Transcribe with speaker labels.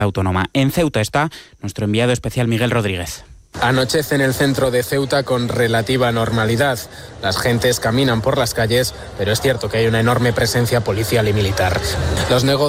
Speaker 1: autónoma. En Ceuta está nuestro enviado especial Miguel Rodríguez.
Speaker 2: Anochece en el centro de Ceuta con relativa normalidad. Las gentes caminan por las calles, pero es cierto que hay una enorme presencia policial y militar. Los negocios